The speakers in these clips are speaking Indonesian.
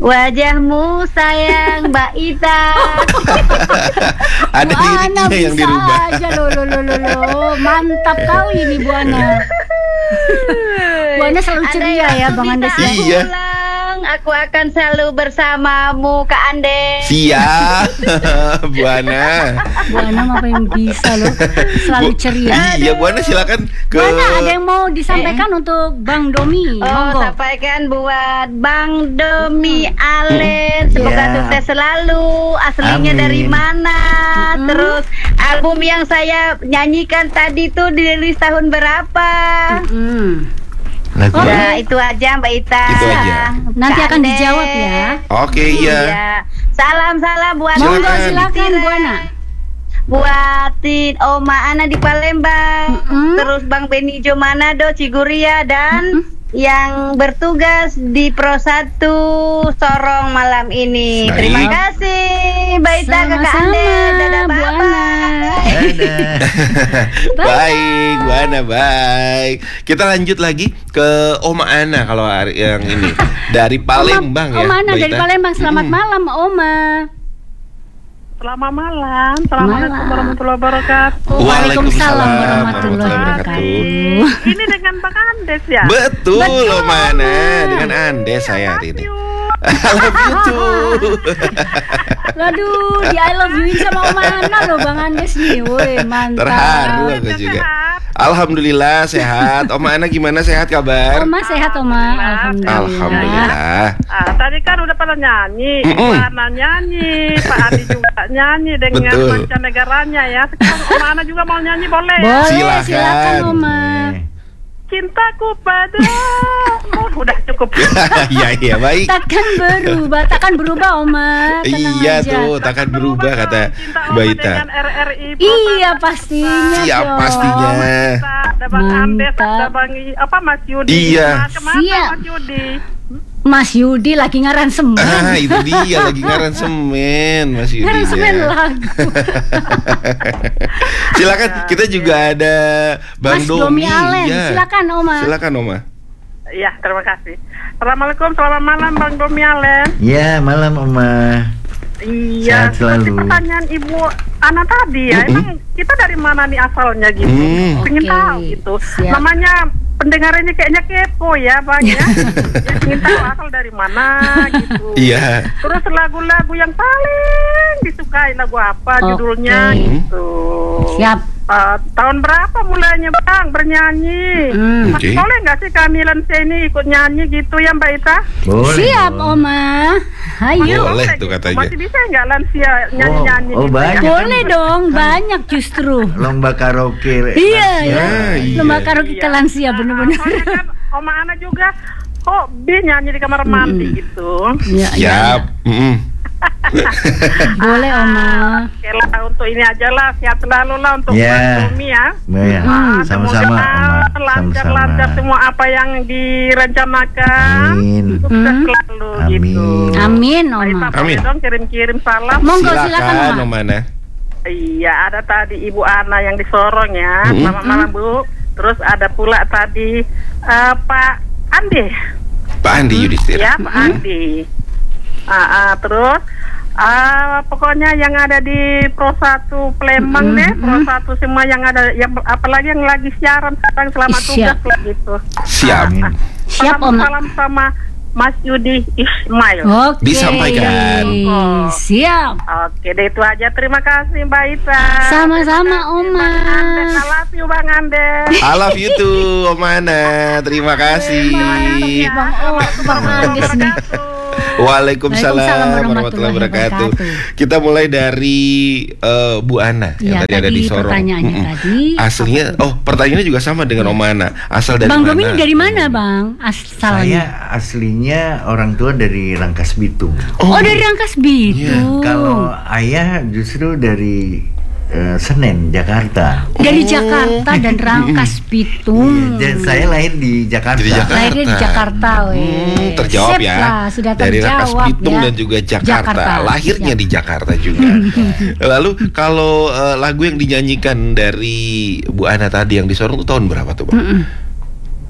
Wajahmu sayang Mbak Ita. Ada Bu Ana liriknya yang bisa dirubah. aja loh. Mantap kali ini Bu Ana. Bu Ana selalu ceria ya Bang Andes ya. Iya. Pulang, aku akan selalu bersamamu Kak Andes. Siap. Bu Ana. Bu Ana apa yang bisa loh, selalu ceria. Iya, Bu Ana silakan ke Bu Ana ada yang mau disampaikan untuk Bang Domi? Oh, Monggo. sampaikan buat Bang Domi Alen. Semoga Ya. sukses selalu. Aslinya Amin. dari mana? Terus album yang saya nyanyikan tadi tuh dirilis tahun berapa? lagu. Nah, itu aja Mbak Ita. Itu aja. Nanti Kak akan Andes. dijawab ya. Oke, iya. Salam buat Monggo Silakan. silakan Bu Ana. Buatin Oma Ana di Palembang. Terus Bang Benijo Manado Ciguria dan yang bertugas di Pro 1 Sorong malam ini. Baik. Terima kasih Mbak Ita, Kakak Sama-sama, Andes. Dadah, Bu Ana. bye-bye. Dadah. Baik, Bu Ana, baik. Kita lanjut lagi ke Oma Ana kalau hari yang ini dari Palembang ya. Oma Ana Mbak dari Ita. Palembang. Selamat malam Oma. Selamat malam. Assalamualaikum Malam. warahmatullahi wabarakatuh. Waalaikumsalam warahmatullahi wabarakatuh. Ini dengan Bang Andes ya? Betul, Betul. Oma Ana. Dengan Andes saya hari ini. I love you too. Waduh, di I love you sama Oma Ana loh Bang Andes nih. Woi, mantap. Terharu aku juga. Alhamdulillah sehat. Oma Ana gimana, sehat kabar? Oma sehat Oma. Alhamdulillah. Alhamdulillah. Tadi kan udah pada nyanyi, Ibu Ana nyanyi, Pak Adi juga nyanyi dengan Betul. mancanegaranya ya. Sekarang Oma Ana juga mau nyanyi boleh? Boleh, Silakan. silakan Oma. Cintaku padamu. Udah cukup. Iya, baik. Takkan berubah Oma. Tenang Iya aja. tuh, takkan berubah kata Cinta Mbak Oma Ita. dengan RRI. Iya pastinya Siap dong. pastinya. Ada Bang Andes, Mantap. ada Bang Mas Yudi. Iya. Kemana Siap. Mas Yudi? Mas Yudi lagi ngaransemen. Itu dia lagi ngaransemen Mas Yudi. Ngaransemen ya. lagu. Silakan, kita juga ada Bang Mas Domi Domi. Alen. Ya. Silakan Oma. Silakan Oma. Iya, terima kasih. Assalamualaikum, selamat malam Bang Domi Alen. Ya, malam Oma. Iya, Sehat selalu. seperti pertanyaan Ibu Ana tadi ya, emang kita dari mana nih asalnya gitu? Pengen Oke, tahu gitu. siap. Namanya pendengarannya kayaknya kepo ya Bang ya. Ya, pengen tahu asal dari mana gitu. Iya. Terus lagu-lagu yang paling disukai lagu apa Oke. judulnya gitu. Siap. Tahun berapa mulainya Bang bernyanyi? Oke. Boleh nggak sih kami Lansia ini ikut nyanyi gitu ya Mbak Ita? Boleh. Siap dong. Oma. Ayo. Boleh Boleh tuh gitu. katanya. Masih bisa nggak Lansia nyanyi-nyanyi Oh, gitu banyak. ya? Boleh dong, banyak justru. Lomba karaoke. Iya lansia. ya. iya. Lomba karaoke ke lansia bener-bener. Soalnya kan Oma Ana juga hobi nyanyi di kamar mandi gitu. Iya, iya. Siap. Boleh Oma. Oke lah, untuk ini aja lah, sehat selalu lah untuk Ya. Mas Domi ya. Ya, sama-sama Oma. Lancar-lancar Sama-sama. semua apa yang direncanakan. Amin. Sukses selalu Amin. gitu. Amin Mbak Oma. Ita, boleh Amin. dong kirim-kirim salam. Monggo silakan Silakan Oma. Oma Ana. Iya, ada tadi Ibu Ana yang di Sorong ya. Selamat malam Bu. Terus ada pula tadi Pak Andi. Pak Andi Yudhistira. Ya, Pak Andi. Terus pokoknya yang ada di Pro 1 Palembang deh, Pro 1 semua yang ada, yang apalagi yang lagi siaran sekarang selamat tugas Siap. lah gitu. Siap. Siap Salam, Oma. salam sama Mas Yudi Ismail. Oke. Disampaikan. Siap. Oke, deh itu aja. Terima kasih Mbak Ita. Sama-sama, Terima kasih, Oma. Bang Andes. I love you Bang Andes. I love you too, Oma Ana. Terima kasih. Bang Andes nih. Waalaikumsalam warahmatullahi wabarakatuh. Kita mulai dari Bu Ana Ya, yang tadi ada di tadi Sorong. pertanyaannya tadi. Aslinya, pertanyaannya juga sama dengan Oma Ana. Asal dari Bang mana? Domi ini dari mana Bang? Asalnya. Saya aslinya orang tua dari Rangkas Bitung. Oh, dari Rangkas Bitung. Kalau ayah justru dari Senen, Jakarta. Dari Jakarta dan Rangkas Bitung. Dan saya lahir di Jakarta. Di Jakarta. Lahirnya di Jakarta, weh. Terjawab Sip ya. lah, sudah Dari Rangkas terjawab Bitung ya. dan juga Jakarta. Lahirnya Siap. di Jakarta juga. Lalu kalau lagu yang dinyanyikan dari Bu Ana tadi yang di Sorong itu tahun berapa tuh, Bang?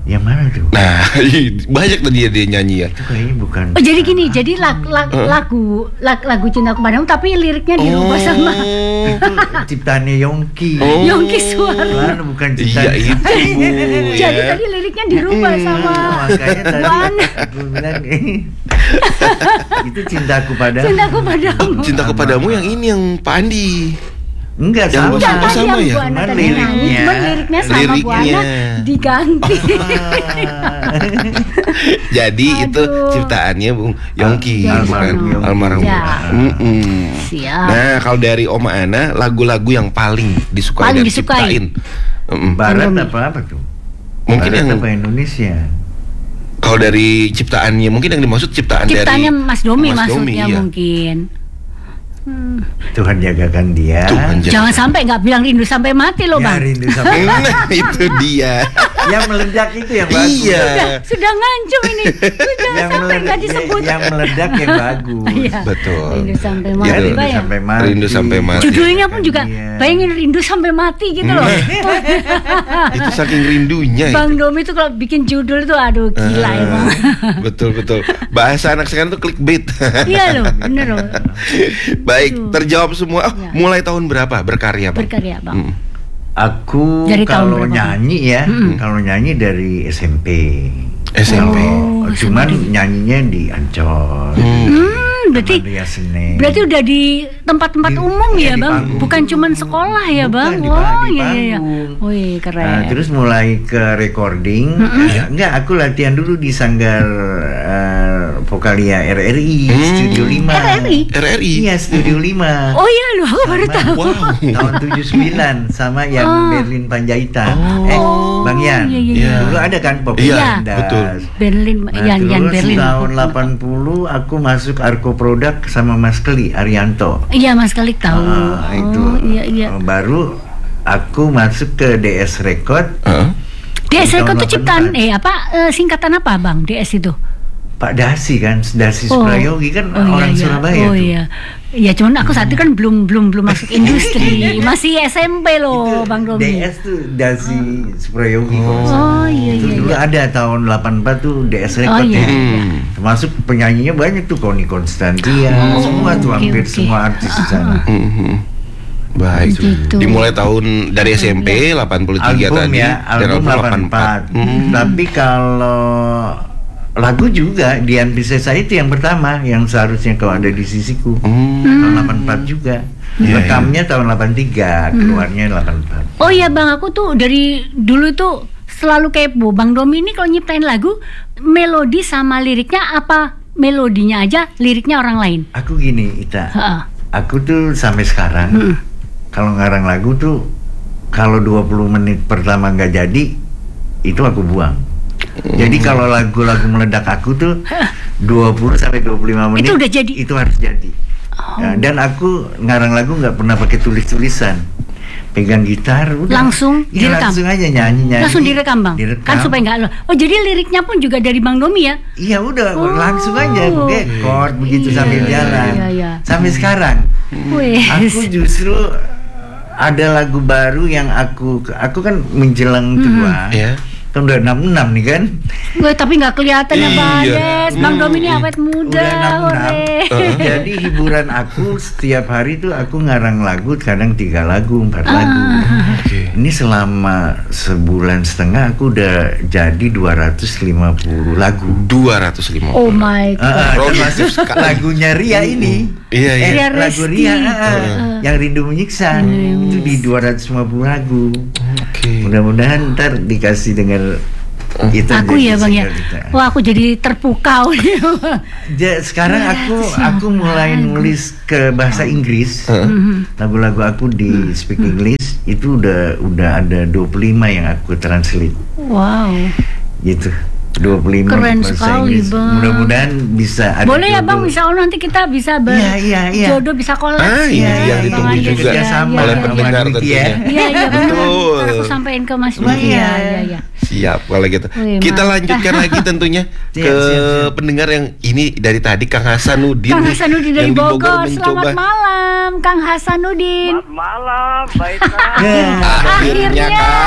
Yang mana tuh? Nah, banyak tadi dia nyanyi ya. Itu kayaknya bukan. Oh jadi gini, jadi lagu Cintaku Padamu tapi liriknya dirubah sama Itu ciptaannya Yongki. Yongki Suara. Lalu bukan Iya ciptaan. itu Bu, Jadi ya. tadi liriknya dirubah sama Makanya tadi Buana. aku bilang itu Cintaku Padamu. Cintaku Padamu. Cintaku Padamu yang ini yang Pak Andi. Enggak Yang sama. bos- Enggak, tadi sama yang ya? Buana Cuman tadi nyanyi, liriknya. cuman liriknya sama Liriknya. Buana diganti. Jadi itu Aduh. ciptaannya Bung Yongki, Almarhum bukan? Yongki. Almarhum. Ya. Mm-mm. Siap. Nah, kalau dari Oma Ana, lagu-lagu yang paling disukai Paling dan disukai. ciptain. Barat Indomie. apa tuh? Mungkin Barat yang apa Indonesia? kalau dari ciptaannya, mungkin yang dimaksud ciptaan Ciptanya dari Mas Domi Mas maksudnya iya. mungkin. Tuhan jagakan dia. Tuhan jaga. Jangan sampai nggak bilang rindu sampai mati loh Ya, Bang. rindu sampai Nah, itu dia. yang meledak itu yang bagus. Iya. Sudah ngancem ini. Sudah Yang sampai nggak meledak, disebut. yang meledak yang bagus. Iya. Betul. Rindu sampai Gitu. mati, Rindu Pak, ya? sampai mati. Rindu sampai mati. Judulnya pun juga Iya. bayangin rindu sampai mati gitu loh. Itu saking rindunya Bang itu. Domi itu kalau bikin judul tuh aduh gila emang. Betul betul. Bahasa anak sekarang tuh clickbait. Iya loh, bener loh. Baik, terjawab semua. Oh, Ya. mulai tahun berapa berkarya, Bang? Berkarya Bang. Aku Dari tahun kalau berapa? nyanyi ya, kalau nyanyi dari SMP. SMP. Oh, Cuman nyanyinya di Ancol. Berarti Taman Ria Senen. berarti udah di tempat-tempat Di- umum iya, ya di Bang, panggung. bukan cuman sekolah ya Bukan, Bang. di Oh di iya iya. panggung. Wih keren. Nah, terus mulai ke recording. Enggak, aku latihan dulu di Sanggar Vokalia RRI Studio 5. RRI? RRI. Iya, Studio 5. Oh iya loh, aku baru tahu. Wow. Tahun 79 sama yang Berlin Panjaitan. Bang Yan. iya, iya. Dulu ada kan Pop Iya, Landas. betul. Berlin, Nah, Yan terus Berlin. tahun 80 aku masuk Arko Produk sama Mas Keli Arianto. Iya Mas Kalik tahu. Itu Iya iya. baru aku masuk ke DS Record. Heeh. DS tahun Record itu ciptaan 84. singkatan apa Bang? DS itu? Pak Dasi kan, Dasi Suprayogi kan Oh, orang iya, iya. Surabaya Oh tuh. iya. Ya cuman aku saat itu kan belum masuk industri, masih SMP loh Itu Bang Domi. DS tuh Dasi Suprayogi. Oh iya Itu iya. dulu iya. ada tahun 84 tuh DS Oh Record iya. ya. Termasuk penyanyinya banyak tuh Connie Constantia, semua tuh oke, hampir oke. semua artis di sana. Baik. Gitu. Dimulai tahun dari SMP 83 Album tadi ya, dan album 84. Tapi kalau lagu juga Dian Piscesa itu yang pertama yang seharusnya kau ada di sisiku. Tahun 84 juga. Iya, Rekamnya tahun 83, keluarnya 84. Oh iya Bang, aku tuh dari dulu tuh selalu kepo. Bang Domi ini kalau nyiptain lagu, melodi sama liriknya apa melodinya aja, liriknya orang lain? Aku gini, Ita. Heeh. Aku tuh sampai sekarang kalau ngarang lagu tuh kalau 20 menit pertama nggak jadi itu aku buang. Jadi kalau lagu-lagu meledak aku tuh 20 sampai 25 menit Itu udah jadi? Itu harus jadi. Nah, dan aku ngarang lagu nggak pernah pakai tulis-tulisan. Pegang gitar udah. Langsung Iya, direkam? langsung aja nyanyi. Langsung direkam Bang? Direkam. Kan supaya nggak lo. Oh jadi liriknya pun juga dari Bang Domi ya? Iya udah Oh. langsung aja chord begitu Iya, sambil iya, jalan. iya, iya. Sampai sekarang. Wih. Aku justru ada lagu baru yang aku kan menjelang tua. Ya. Kan udah 66 nih kan. Gue tapi nggak kelihatan ya Bang Iya. Des. Bang Domi ini awet muda. Udah 66. Ore. Jadi hiburan aku setiap hari tuh aku ngarang lagu, kadang 3 lagu, 4 lagu. Oke. Ini selama sebulan setengah aku udah jadi 250 lagu. 250. Oh my god. Termasuk lagunya Ria ini. Iya, iya. Ria Lagu Resti. Ria yang Rindu Menyiksa itu di 250 lagu. Oke. Mudah-mudahan ntar dikasih dengar kita. Aku jadi ya Bang ya. single kita. Wah aku jadi terpukau. Sekarang aku mulai nulis ke bahasa Inggris. Lagu-lagu aku di speak English itu udah ada 25 yang aku translate Wow. gitu. 25 Keren bahasa sekali, Inggris. Bang. Mudah-mudahan bisa ada. Boleh ya Bang, jodoh. insya Allah nanti kita bisa Iya. jodoh bisa collab. Ini Iya, yang iya, ditunggu iya, juga iya, sama oleh sama pendengar Diti tentunya. ya. Iya benar. Betul. Ntar aku sampein ke Mas Wah, Diti. iya. Iya. Siap kalau gitu. Wih, Kita mantap. lanjutkan lagi tentunya ke Siap. pendengar yang ini dari tadi Kang Hasanuddin. Kang nih, Hasanuddin dari yang di Bogor. mencoba. Selamat malam Kang Hasanuddin. Malam, baik. Ya. Akhirnya Kang. Akhirnya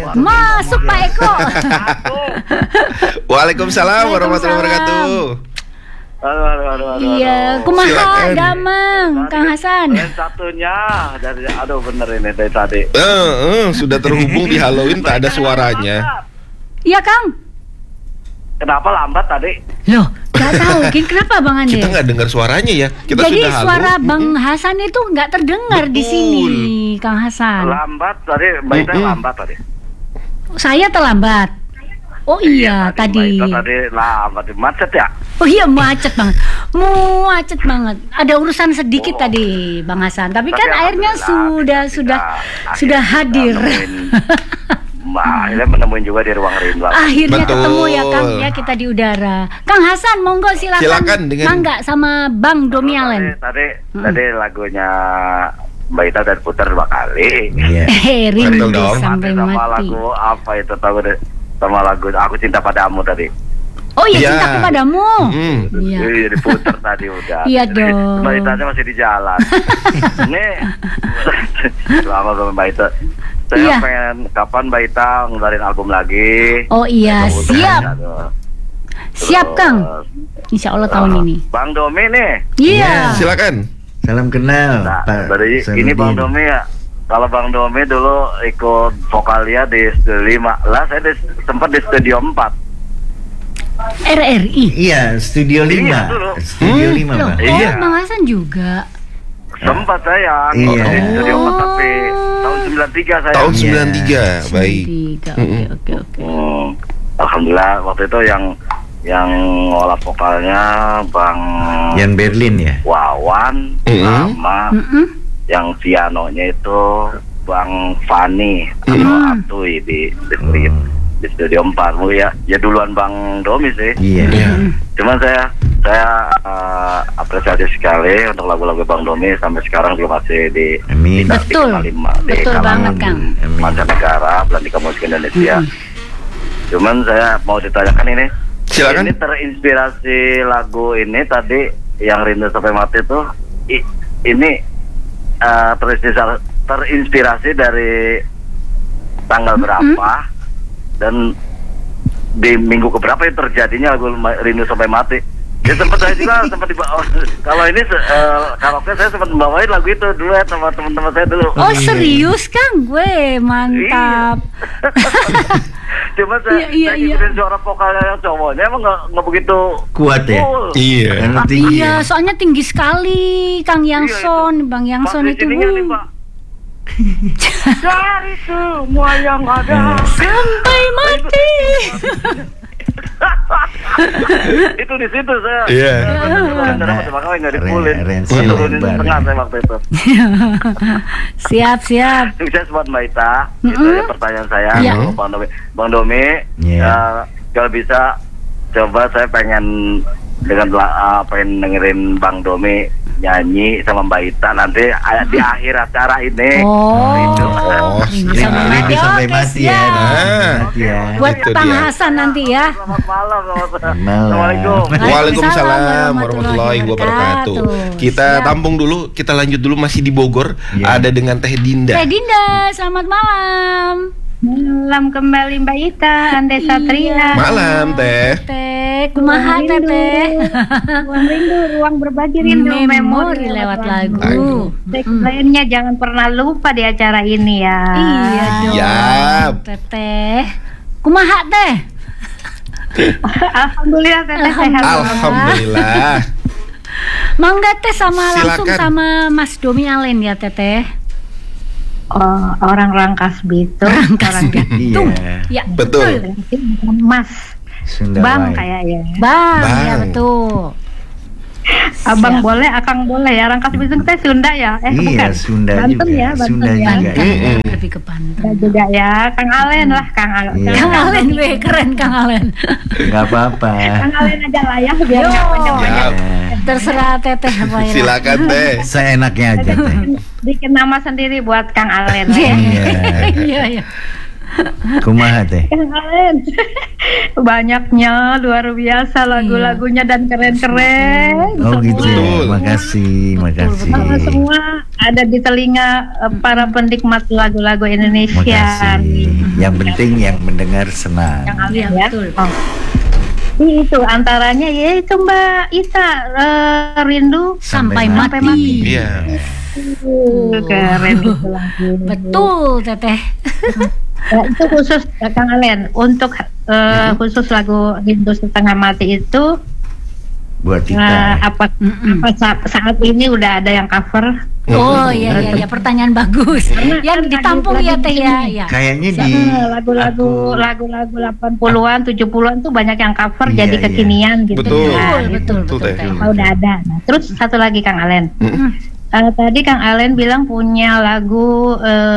Masuk Pak Eko. Waalaikumsalam warahmatullahi wabarakatuh. Aduh. Iya, kumaha Silakan. damang Kang Hasan. Dan satunya dari bener ini dari tadi. Sudah terhubung di Halloween tak ada suaranya. Iya Kang. Kenapa lambat tadi? Loh, nggak tahu. Kenapa Bang Ande? Kita nggak dengar suaranya ya. Kita Jadi sudah halo. suara Bang Hasan itu nggak terdengar di Betul. sini, Kang Hasan. Lambat tadi, Mbak Ita lambat tadi. Saya terlambat. Oh iya, Mbak tadi. Ita tadi lambat, macet ya? Oh iya, macet banget. Macet banget. Ada urusan sedikit tadi, Bang Hasan. Tapi kan airnya alhamdulillah sudah hadir. Akhirnya menemuin juga di ruang rindu. Akhirnya Betul. ketemu ya Kang ya, kita di udara. Kang Hasan, monggo silakan. Silakan dengan- Mangga sama Bang Domi Allen. Tadi lagunya Mbak Ita udah putar 2 kali. Iya. Rindu Betul dong. sampai Sama mati. lagu apa itu tahu deh? Sama lagu Aku Cinta Padamu tadi. Oh iya, Iya. cinta kepadamu. Hmm. Iya. Iya, diputar tadi udah. Iya dong. Mbak Ita masih di jalan. Ini selama sama Mbak Ita. Saya Iya. pengen kapan Mbak Ita ngeluarin album lagi. Oh iya, Kemudian, siap. aduh. Siap Kang. Insya Allah tahun ini. Bang Domi nih. Iya. Silakan. Salam kenal, Nah, Pak. dari ini Sanudin. Bang Domi ya. Kalau Bang Domi dulu ikut vokalnya di Studio 5. Lah saya sempat di Studio 4. RRI. Iya, Studio 5. Iya, dulu. Studio 5, Loh, Bang. Iya. Bang Hasan juga. Sempat saya Iya. di Studio 4 tapi tahun 93 saya. Tahun Iya. 93. Baik. Tiga. Oke. Alhamdulillah waktu itu yang ngolah vokalnya Bang Yan Berlin ya. Wawan sama yang pianonya itu Bang Fani sama Atui di Studio 4. Ya duluan Bang Domi sih. Iya. Cuman saya apresiasi sekali untuk lagu-lagu Bang Domi sampai sekarang juga masih Amin. Betul. di Betul kalangan banget, Kang. mancanegara, Belantika Musik Indonesia. Cuman saya mau ditanyakan ini. Silakan. Ini terinspirasi lagu ini tadi yang Rindu Sampai Mati itu ini terinspirasi dari tanggal berapa dan di minggu keberapa yang terjadinya lagu Rindu Sampai Mati. Ya sempat saya juga sempat dibawa. Kalau ini karaoke saya sempat membawain lagu itu dulu ya sama teman-teman saya dulu. Oh serius Kang, gue mantap. Cuma saya ngikutin suara vokalnya yang cowoknya emang nggak begitu Kuat ya? full. Iya. Karena tinggi. Iya, soalnya tinggi sekali Kang Yangson, Bang Yangson Pas di itu. sininya nih, Pak. Dari semua yang ada Sampai mati. itu di situ saya. Iya. Makanya nggak dipulin. Arrange Saya turunin lebar, setengah ya. saya waktu itu. Siap. Sukses buat Mbak Ita. Itu ya pertanyaan saya. Iya. Bang Domi, Iya. kalau bisa coba saya pengen pengen dengerin Bang Domi nyanyi sama Mbak Ita nanti di akhir acara ini. Oh, Rindu. Rindu sampai mati. Rindu sampai Oke, mati ya. siap. Mati ya. Buat Itu Bang dia. Hasan nanti ya. Selamat malam. Malam. Assalamualaikum. Waalaikumsalam warahmatullahi wabarakatuh. Kita Siap. tampung dulu, kita lanjut dulu masih di Bogor. Iya. Ada dengan Teh Dinda. Teh Dinda, selamat malam. Malam kembali Mbak Ita, Ande Satria. Malam Teh. Teh, kumaha Teh? Ruang rindu, ruang berbagi rindu, Memori lewat lagu. Lainnya jangan pernah lupa di acara ini ya. Iya dong. Siap. Teh. Kumaha Teh? Alhamdulillah teteh sehat. Alhamdulillah. Mangga Teh langsung Silakan. sama Mas Domi Allen ya Teteh. Oh, orang Rangkas Bitung. Orang Bitung. Iya. Ya, Betul. Mas. Sunda Bang Wai. kayaknya. Bang, Bang. ya betul. Abang boleh, Akang boleh ya. Rangkas Bitung teh Sunda ya? Iya, bukan. Sunda Banten juga. ya, Banten Sunda ya. juga. Lebih ke Banten. Ya juga ya, Kang Alen lah, Kang Alen. Iya. Kang Alen, weh, keren Kang Alen. Nggak apa-apa. Kang Alen aja lah ya, biar nggak banyak-banyak. Siap. Terserah Teteh apa ya. Silakan Teh. Seenaknya aja Teh. Bikin nama sendiri buat Kang Alen. Iya. Ya. Iya, iya. Kumaha Teh? Kang Alen, banyaknya luar biasa lagu-lagunya dan keren-keren. Oh gitu. Betul. Makasih. Semua ada di telinga para penikmat lagu-lagu Indonesia. Makasih. Yang penting yang mendengar senang. Yang Iya, ya. betul. Itu antaranya ya itu Mbak Ita, rindu Sampai mati. mati. Iya. Keren itu lagu. Betul, Teteh. Ya, itu khusus Kang Alen untuk khusus lagu Rindu Setengah Mati itu Buat kita. apa saat ini udah ada yang cover. Oh iya, pertanyaan bagus. Yang ditampung ya Teh ya. Iya. Kayaknya di Lagu-lagu 80-an 70-an tuh banyak yang cover Iya, jadi iya. kekinian gitu. Betul. kan. Betul, Teh. Teh. Oh, udah ada. Nah, terus satu lagi Kang Alen. Tadi Kang Alen bilang punya lagu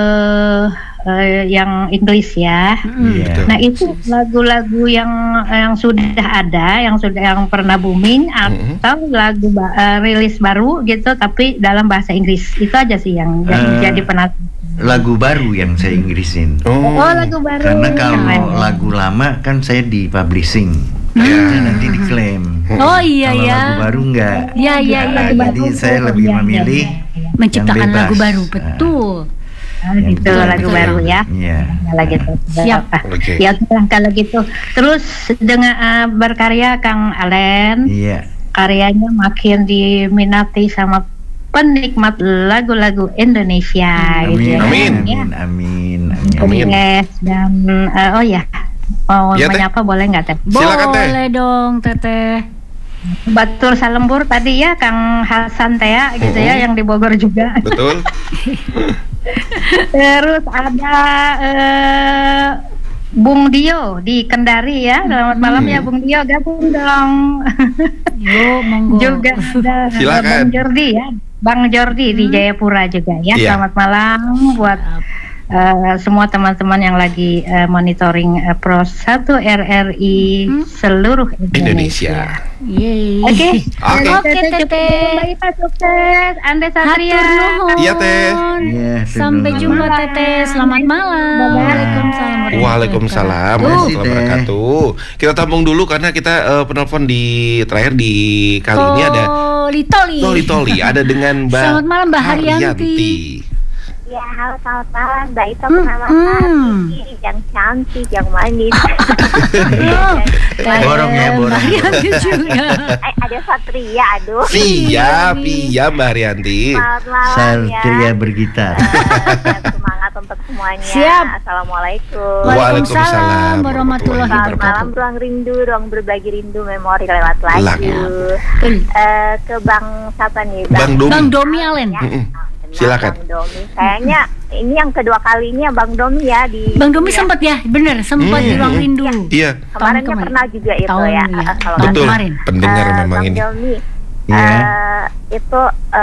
yang Inggris ya. Iya. Nah itu lagu-lagu yang sudah ada, yang pernah booming atau lagu rilis baru gitu, tapi dalam bahasa Inggris. Itu aja sih yang jadi penasaran. Lagu baru yang saya Inggrisin. Oh, lagu baru. Karena kalau Keren. lagu lama kan saya di publishing. Nanti diklaim. Oh iya Kalau ya. lagu baru enggak. Iya. Jadi saya lebih memilih Menciptakan yang bebas. lagu baru, betul. Gitu Betul, lagu betul. baru ya. Iya. Kalau gitu. Siap. Oke. Ya kalau gitu. Terus dengan berkarya Kang Alen, Iya. karyanya makin diminati sama penikmat lagu-lagu Indonesia gitu ya. Amin. Ya. Amin. Amin. Yes, dan oh ya, mau Iya, Teh. menyapa boleh nggak Teh? Silakan, Teh. Boleh dong, Teteh. Batur Salembur tadi ya Kang Hasan Tea gitu ya yang di Bogor juga. Betul. Terus ada Bung Dio di Kendari ya. Selamat malam ya Bung Dio, gabung dong. Yo, monggo. Juga ada Silakan. Bang Jordi ya. Bang Jordi di Jayapura juga ya. Iya. Selamat malam buat semua teman-teman yang lagi monitoring Pros 1 RRI seluruh Indonesia. Yeay. Oke. Oke, Teteh. Mbak Ita sukses. Ande Satria. Hatur nuhun. Iya, Teh. Iya, Sampai hatur jumpa nuhun. Teteh. Selamat malam. Waalaikumsalam. Waalaikumsalam Terima kasih, warahmatullahi Teh. wabarakatuh. Kita tampung dulu karena kita penelpon di terakhir di kali ini ada Toli ada dengan Mbak Selamat malam, Mbak Haryanti. Ya, halo selamat malam. Mbak Ita pertama kali yang cantik, yang manis. Borong ya, borong. Haryanti juga. Ada Satria, aduh. Siap, iya Mbak Haryanti. Selamat malam ya. Satria bergitar. Semangat untuk semuanya. Siap. Assalamualaikum. Waalaikumsalam warahmatullahi Selamat malam, wabarakatuh. ruang rindu, ruang berbagi rindu, memori lewat lagu. Betul. Ke Bang siapa nih? Bang Domi. Bang Domi Alen. Silakan. Bang Domi. Kayaknya ini yang kedua kalinya Bang Domi ya di. Bang Domi ya. sempat ya, bener sempat di ruang rindu. Iya, Kemarinnya Tahun pernah juga itu Tahun ya. ya. Kalau Tahun betul. kemarin. Pendengar memang Bang ini. Domi, Iya. itu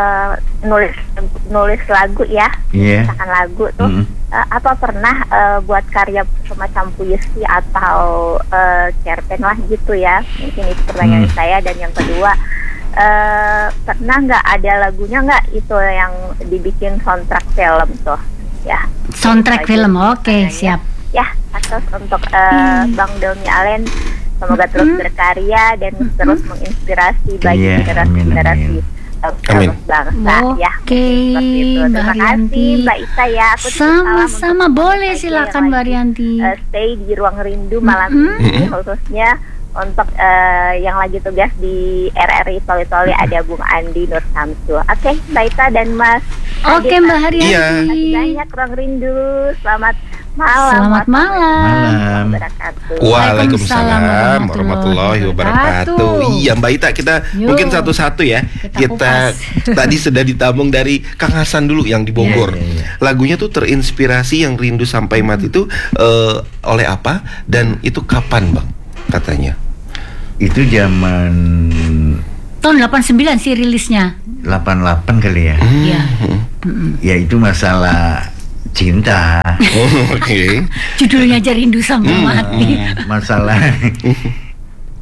nulis lagu ya, Iya. misalkan lagu tuh. Apa pernah buat karya semacam puisi atau cerpen lah gitu ya? Mungkin itu pertanyaan saya. Dan yang kedua, pernah nggak ada lagunya nggak itu yang dibikin soundtrack film tuh? Ya. Soundtrack Itu aja film, oke pertanyaannya. siap. Ya, terus untuk Bang Domi Alen, semoga terus berkarya dan terus menginspirasi bagi Iya, generasi-generasi Amin. bangsa ya. Oke, Seperti itu. Mbak Terima Haryanti. kasih Mbak Ita ya. Aku titip salam Sama-sama, untuk boleh semuanya silakan yang Mbak lagi, Haryanti. Stay di ruang rindu malam ini, khususnya untuk yang lagi tugas di RRI Toli-Toli ada Bung Andi Nur Samsu. Oke, Mbak Ita dan Mas Oke Adit, Mbak Iya. Haryanti. terima kasih banyak ruang rindu. Selamat malam. Selamat malam. Malam. Wabarakatuh. Waalaikumsalam warahmatullahi wabarakatuh. Iya Mbak Ita, kita Yuk. mungkin satu-satu ya. Kita kupas. Tadi sudah ditabung dari Kang Hasan dulu yang di Bogor. Iya, iya. Lagunya tuh terinspirasi yang Rindu Sampai Mati itu oleh apa dan itu kapan Bang katanya? Itu zaman Tahun 89 sih rilisnya. 88 kali ya. Iya. Ya itu masalah cinta. Oh, oke. Judulnya aja Rindu Sampai Mati. Masalah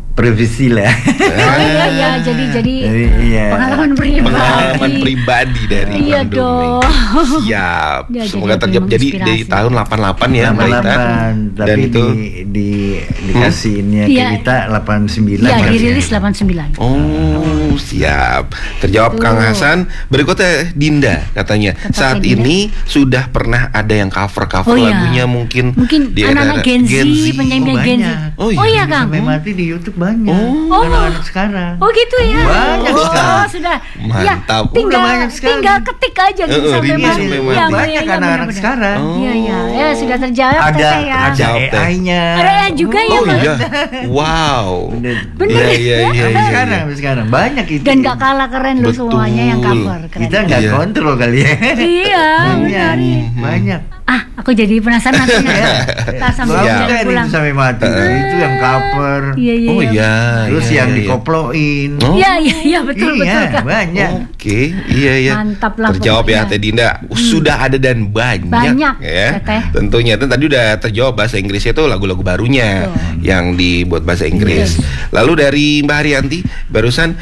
privasi lah. Oh iya, jadi Iya. pengalaman pribadi dari Iya Bang Domi. dong. Siap. Ya, Semoga jadi terjawab. Jadi menginspirasi. dari tahun 88 ya, Mbak Ita. 88, Dan tapi itu dikasihinnya ke Iya. kita 89. Iya, Mas. dirilis 89. Oh, siap. Terjawab Tuh. Kang Hasan. Berikutnya Dinda katanya. Kata Saat Dinda. ini sudah pernah ada yang cover Oh, iya. lagunya mungkin di anak-anak era Gen Z, penyanyi Oh, Gen Z. banyak. Oh, iya. iya Kang. Sampai mati di YouTube banyak. Oh. Anak-anak sekarang. Oh gitu ya. Banyak oh, sekali. sudah. Mantap. Ya, tinggal Udah banyak sekali. tinggal ketik aja gitu sampai Rini mati. sampai Iya, mati. iya, Banyak iya, anak-anak benar-benar. sekarang. Oh. Iya iya, ya sudah terjawab Ada Teteh ya. Jawab, Teh. AI-nya. Ada AI juga ya, Oh Bang? iya. Wow. Bener. Bener Iya, iya, iya, Sampai iya. sekarang banyak itu. Dan gak kalah keren loh Betul. semuanya yang cover. Keren. Kita nggak Iya. kontrol kali ya. Iya, Banyak. benar. Banyak. Ah, aku jadi penasaran nantinya. Kita sambil Bagus Siap. jalan kan pulang. itu sampai mati. Itu yang cover. Iya iya. Oh iya. Terus iya, yang iya. dikoploin. Oh. Iya iya iya betul Iya, betul Kak. banyak. Oke, iya ya. Mantap lah Terjawab ya pokoknya. Teh Dinda. Sudah ada dan banyak, Banyak, ya. Teteh. Tentunya itu tadi udah terjawab bahasa Inggrisnya itu lagu-lagu barunya yang dibuat bahasa Inggris. Lalu dari Mbak Haryanti barusan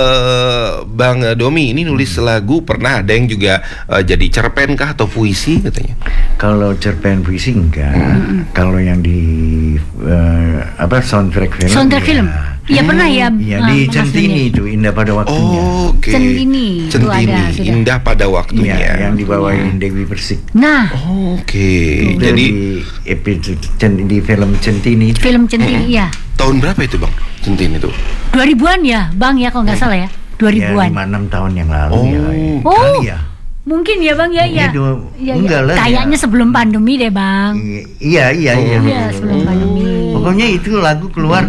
Bang Domi ini nulis lagu, pernah ada yang juga jadi cerpen kah atau puisi katanya? Kalau cerpen puisi enggak. Kalau yang di soundtrack film. Soundtrack ya. film. Iya pernah ya. Iya ah, di Mas Centini Doni. itu Indah pada waktunya. Oh, oke. Centini, itu Centini, ada, sudah. indah pada waktunya. Iya, yang dibawain Dewi Persik. Nah, Oke. Itu Jadi di episode di film Centini. film Centini ya. tahun berapa itu Bang? Centini itu? 2000-an ya, Bang ya kalau nggak salah ya. Ya 2000-an. 5-6 tahun yang lalu Oh. ya. Oh. Kali ya. Mungkin ya Bang ya ya. Iya, enggak lah, Kayaknya ya. sebelum pandemi deh Bang. Iya. Iya, sebelum pandemi. Pokoknya itu lagu keluar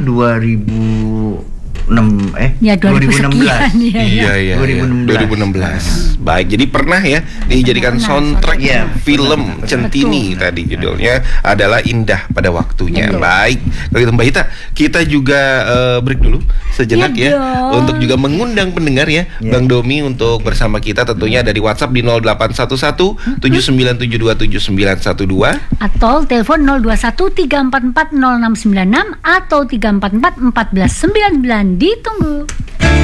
2006 Ya 2016. Iya, iya, 2016. Baik, jadi pernah ya dijadikan Pernah, soundtrack Iya, film betul. Centini tadi judulnya adalah Indah pada Waktunya. Betul. Baik, kalau gitu Mbak Ita, kita juga break dulu sejenak Ya ya dong. untuk juga mengundang pendengar ya, Ya. Bang Domi untuk bersama kita tentunya dari WhatsApp di 0811 79727912 Atau telepon 0213440696 atau 3441499. Ditunggu.